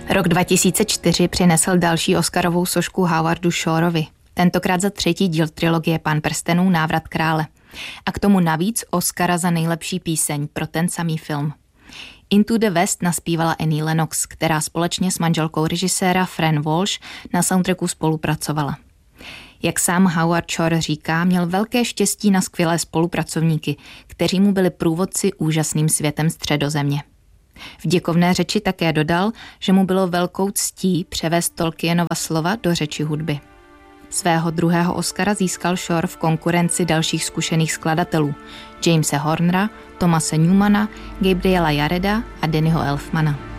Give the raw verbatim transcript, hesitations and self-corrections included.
Rok dva tisíce čtyři přinesl další Oscarovou sošku Howardu Shoreovi. Tentokrát za třetí díl trilogie Pán prstenů Návrat krále. A k tomu navíc Oscara za nejlepší píseň pro ten samý film. Into the West naspívala Annie Lennox, která společně s manželkou režiséra Fran Walsh na soundtracku spolupracovala. Jak sám Howard Shore říká, měl velké štěstí na skvělé spolupracovníky, kteří mu byli průvodci úžasným světem Středozemě. V děkovné řeči také dodal, že mu bylo velkou ctí převést Tolkienova slova do řeči hudby. Svého druhého Oscara získal Shore v konkurenci dalších zkušených skladatelů Jamese Hornera, Thomase Newmana, Gabriela Yareda a Dannyho Elfmana.